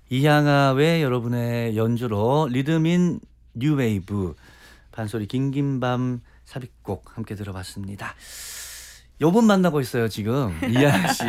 이향아의 여러분의 연주로 리듬인 뉴웨이브 판소리 긴긴밤 삽입곡 함께 들어봤습니다. 요분 만나고 있어요 지금 이향아 씨.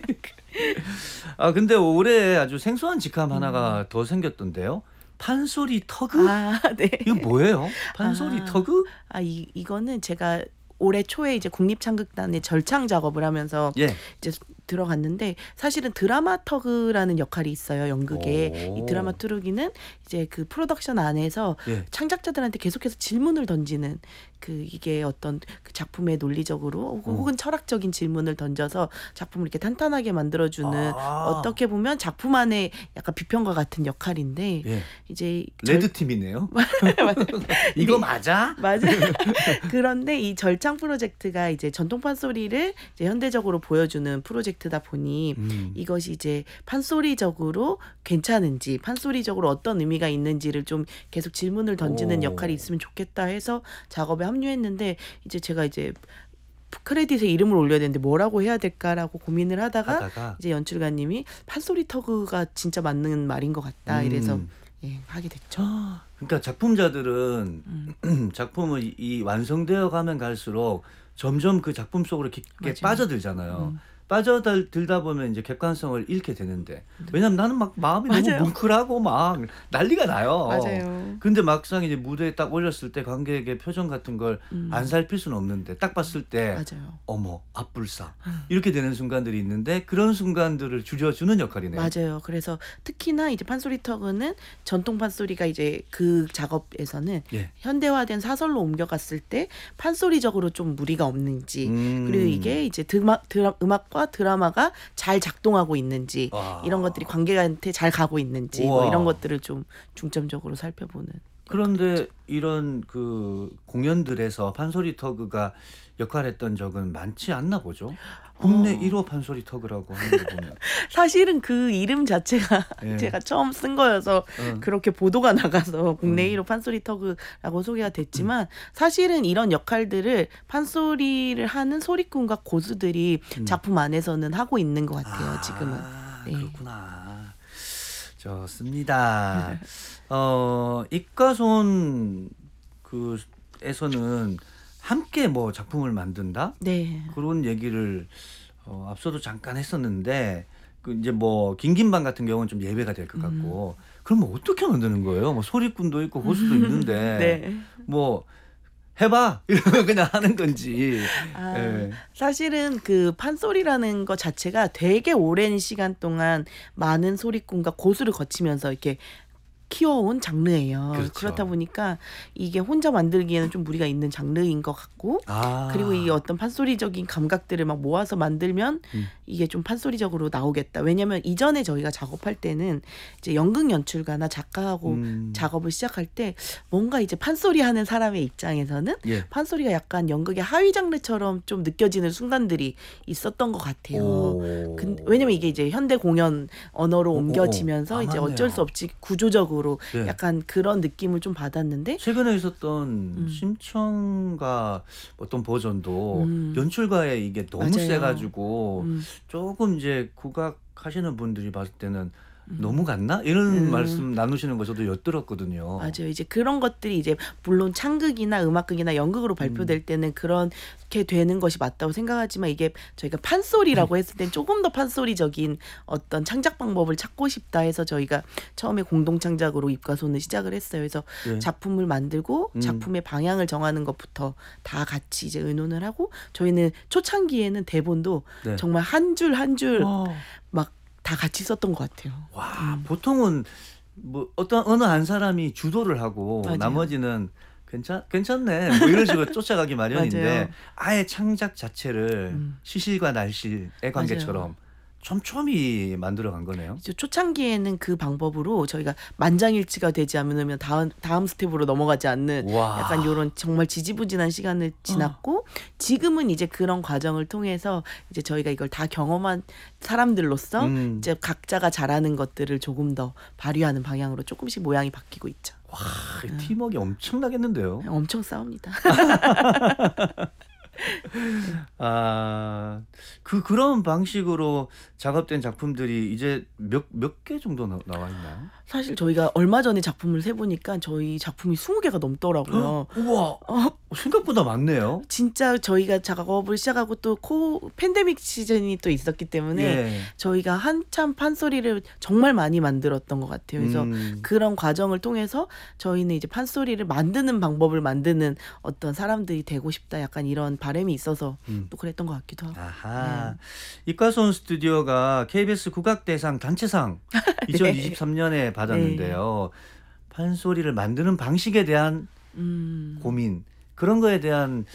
아 근데 올해 아주 생소한 직함 하나가 더 생겼던데요. 판소리 터그? 아, 네. 이거 뭐예요? 판소리 아, 터그? 이거는 제가 올해 초에 이제 국립창극단의 절창 작업을 하면서 예. 이제 들어갔는데 사실은 드라마터그라는 역할이 있어요 연극에. 이 오. 드라마투르기는 이제 그 프로덕션 안에서 예. 창작자들한테 계속해서 질문을 던지는 이게 어떤 그 작품의 논리적으로 혹은 철학적인 질문을 던져서 작품을 이렇게 탄탄하게 만들어주는 어떻게 보면 작품 안에 약간 비평과 같은 역할인데 예. 이제 레드 팀이네요. 이거 맞아? 맞아. 그런데 이 절창 프로젝트가 이제 전통 판소리를 이제 현대적으로 보여주는 프로젝트다 보니 이것이 이제 판소리적으로 괜찮은지, 판소리적으로 어떤 의미가 있는지를 좀 계속 질문을 던지는 역할이 있으면 좋겠다 해서 작업에 합류했는데 이제 제가 이제 크레딧에 이름을 올려야 되는데 뭐라고 해야 될까라고 고민을 하다가 이제 연출가님이 판소리 터그가 진짜 맞는 말인 것 같다 이래서 예, 하게 됐죠. 그러니까 작품자들은 작품을 이 완성되어 가면 갈수록 점점 그 작품 속으로 깊게 맞아요. 빠져들잖아요. 빠져들다 보면 이제 객관성을 잃게 되는데 왜냐면 나는 막 마음이 맞아요. 너무 뭉클하고 막 난리가 나요. 맞아요. 근데 막상 이제 무대에 딱 올렸을 때 관객의 표정 같은 걸 안 살필 수는 없는데 딱 봤을 때 맞아요. 어머 앞불사 이렇게 되는 순간들이 있는데 그런 순간들을 줄여주는 역할이네요. 맞아요. 그래서 특히나 이제 판소리 터그는 전통 판소리가 이제 그 작업에서는 예. 현대화된 사설로 옮겨갔을 때 판소리적으로 좀 무리가 없는지 그리고 이게 이제 음악과 드라마가 잘 작동하고 있는지 이런 것들이 관객한테 잘 가고 있는지 뭐 이런 것들을 좀 중점적으로 살펴보는. 그런데 이런 그 공연들에서 판소리 터그가 역할했던 적은 많지 않나 보죠. 국내 1호 판소리 터그라고 하는 거 보면. 사실은 그 이름 자체가 예. 제가 처음 쓴 거여서 그렇게 보도가 나가서 국내 1호 판소리 터그라고 소개가 됐지만 사실은 이런 역할들을 판소리를 하는 소리꾼과 고수들이 작품 안에서는 하고 있는 것 같아요. 지금은. 네. 그렇구나. 좋습니다. 입가손 에서는 함께 뭐 작품을 만든다? 네. 그런 얘기를 앞서도 잠깐 했었는데 그 이제 뭐 긴긴밤 같은 경우는 좀 예외가 될 것 같고 그럼 어떻게 만드는 거예요? 뭐 소리꾼도 있고 고수도 있는데 네. 뭐 해봐 이러면 그냥 하는 건지. 예. 사실은 그 판소리라는 것 자체가 되게 오랜 시간 동안 많은 소리꾼과 고수를 거치면서 이렇게 키워온 장르예요. 그렇죠. 그렇다 보니까 이게 혼자 만들기에는 좀 무리가 있는 장르인 것 같고 그리고 이 어떤 판소리적인 감각들을 막 모아서 만들면 이게 좀 판소리적으로 나오겠다. 왜냐면 이전에 저희가 작업할 때는 이제 연극 연출가나 작가하고 작업을 시작할 때 뭔가 이제 판소리 하는 사람의 입장에서는 예. 판소리가 약간 연극의 하위 장르처럼 좀 느껴지는 순간들이 있었던 것 같아요. 왜냐면 이게 이제 현대 공연 언어로 옮겨지면서 이제 맞네요. 어쩔 수 없이 구조적으로 네. 약간 그런 느낌을 좀 받았는데 최근에 있었던 심청가 어떤 버전도 연출가의 이게 너무 맞아요. 세가지고 조금 이제 국악하시는 분들이 봤을 때는 너무 같나? 이런 말씀 나누시는 거 저도 엿들었거든요. 맞아요. 이제 그런 것들이 이제 물론 창극이나 음악극이나 연극으로 발표될 때는 그렇게 되는 것이 맞다고 생각하지만 이게 저희가 판소리라고 했을 땐 조금 더 판소리적인 어떤 창작 방법을 찾고 싶다 해서 저희가 처음에 공동 창작으로 입과손을 시작을 했어요. 그래서 예. 작품을 만들고 작품의 방향을 정하는 것부터 다 같이 이제 의논을 하고 저희는 초창기에는 대본도 네. 정말 한 줄 한 줄 막 다 같이 썼던 것 같아요. 와, 보통은 뭐 어느 한 사람이 주도를 하고 맞아요. 나머지는 괜찮네 뭐 이런 식으로 쫓아가기 마련인데 맞아요. 아예 창작 자체를 시실과 날실의 관계처럼 촘촘히 만들어간 거네요. 이제 초창기에는 그 방법으로 저희가 만장일치가 되지 않으면 다음 스텝으로 넘어가지 않는 와. 약간 이런 정말 지지부진한 시간을 지났고 지금은 이제 그런 과정을 통해서 이제 저희가 이걸 다 경험한 사람들로서 이제 각자가 잘하는 것들을 조금 더 발휘하는 방향으로 조금씩 모양이 바뀌고 있죠. 와, 팀워크 엄청나겠는데요. 엄청 싸웁니다. 아, 그런 방식으로 작업된 작품들이 이제 몇 개 정도 나와 있나요? 사실 저희가 얼마 전에 작품을 세보니까 저희 작품이 20개가 넘더라고요. 우와, 생각보다 많네요. 진짜 저희가 작업을 시작하고 또 팬데믹 시즌이 또 있었기 때문에 예. 저희가 한참 판소리를 정말 많이 만들었던 것 같아요. 그래서 그런 과정을 통해서 저희는 이제 판소리를 만드는 방법을 만드는 어떤 사람들이 되고 싶다 약간 이런 바람이 있어서 또 그랬던 것 같기도 하고. 아하. 이과손 스튜디오가 KBS 국악대상 단체상 2023년에 받았는데요. 판소리를 만드는 방식에 대한 고민, 그런 거에 대한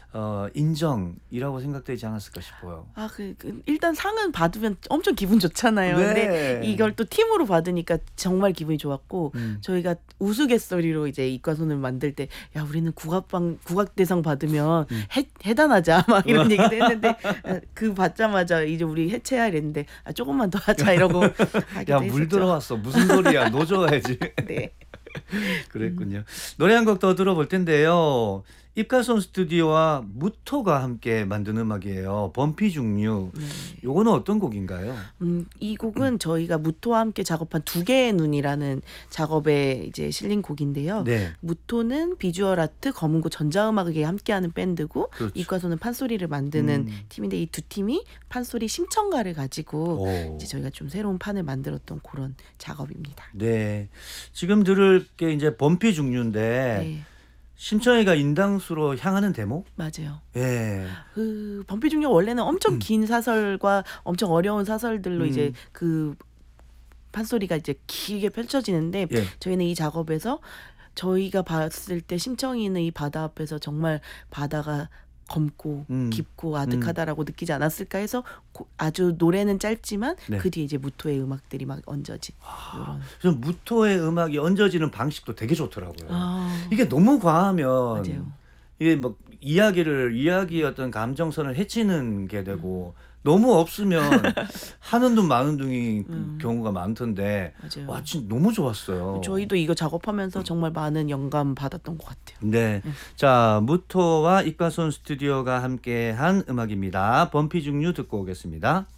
인정이라고 생각되지 않았을까 싶어요. 일단 상은 받으면 엄청 기분 좋잖아요. 네. 근데 이걸 또 팀으로 받으니까 정말 기분이 좋았고 저희가 우스갯소리로 이제 이과손을 만들 때 야 우리는 국악대상 받으면 해단하자 막 이런 얘기도 했는데 그 받자마자 이제 우리 해체해야 이랬는데 조금만 더 하자 이러고 하기도 야, 했었죠. 물 들어왔어. 무슨 소리야. 넣어줘야지. 네. 그랬군요. 노래 한 곡 더 들어볼 텐데요. 입가손 스튜디오와 무토가 함께 만든 음악이에요. 범피중류. 요거는 어떤 곡인가요? 이 곡은 저희가 무토와 함께 작업한 두 개의 눈이라는 작업에 이제 실린 곡인데요. 네. 무토는 비주얼 아트, 검은고 전자음악에 함께하는 밴드고 그렇죠. 이과손은 판소리를 만드는 팀인데 이 두 팀이 판소리 심청가를 가지고 이제 저희가 좀 새로운 판을 만들었던 그런 작업입니다. 네. 지금 들을 게 이제 범피중류인데 네. 심청이가 인당수로 향하는 대목? 맞아요. 예. 범피중류 원래는 엄청 긴 사설과 엄청 어려운 사설들로 이제 그 판소리가 이제 길게 펼쳐지는데 예. 저희는 이 작업에서 저희가 봤을 때 심청이는 이 바다 앞에서 정말 바다가 검고 깊고 아득하다라고 느끼지 않았을까 해서 아주 노래는 짧지만 네. 그 뒤에 이제 무토의 음악들이 막 얹어진 이런. 그래서 무토의 음악이 얹어지는 방식도 되게 좋더라고요. 이게 너무 과하면 맞아요. 이게 막 이야기 어떤 감정선을 해치는 게 되고 너무 없으면 하는 둥 마는 둥이 경우가 많던데 맞아요. 와 진짜 너무 좋았어요. 저희도 이거 작업하면서 정말 많은 영감 받았던 것 같아요. 네. 자, 무토와 입가손 스튜디오가 함께한 음악입니다. 범피중류 듣고 오겠습니다.